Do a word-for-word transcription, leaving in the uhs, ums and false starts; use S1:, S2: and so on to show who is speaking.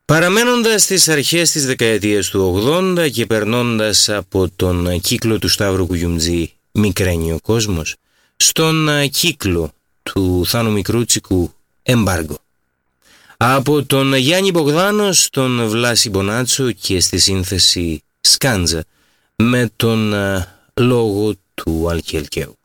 S1: Παραμένοντας στις αρχές της δεκαετίας του ογδόντα και περνώντας από τον κύκλο του Σταύρου Κουγιουμτζή «Μικραίνει ο κόσμος» στον κύκλο του Θάνου Μικρούτσικου «Εμπάργκο». Από τον Γιάννη Μπογδάνο στον Βλάση Μπονάτσο και στη σύνθεση «Σκάντζα» με τον λόγο του Αλκή Ελκαίου.